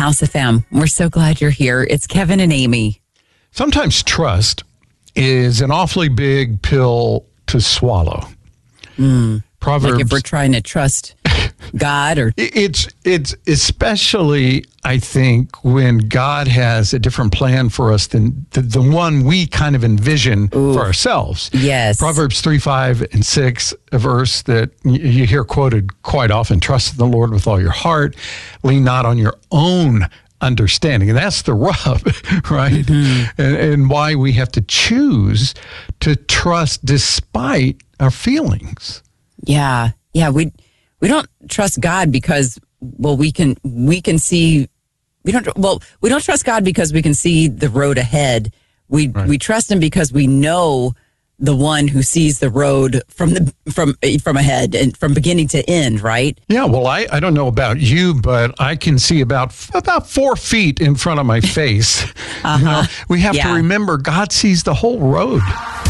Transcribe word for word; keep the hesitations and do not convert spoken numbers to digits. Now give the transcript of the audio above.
House F M. We're so glad you're here. It's Kevin and Amy. Sometimes trust is an awfully big pill to swallow. Mm. Proverbs. Like if we're trying to trust God or... It's, it's especially, I think, when God has a different plan for us than the, the one we kind of envision Ooh. for ourselves. Yes. Proverbs three, five, and six, a verse that you hear quoted quite often. Trust in the Lord with all your heart. Lean not on your own understanding. And that's the rub, right? Mm-hmm. And, and why we have to choose to trust despite our feelings. Yeah. Yeah. We we don't trust God because, well, we can we can see we don't well, we don't trust God because we can see the road ahead. We right. we trust him because we know the one who sees the road from the from from ahead and from beginning to end, right? Yeah, well, I, I don't know about you, but I can see about about four feet in front of my face. Uh-huh. You know, we have yeah. to remember God sees the whole road.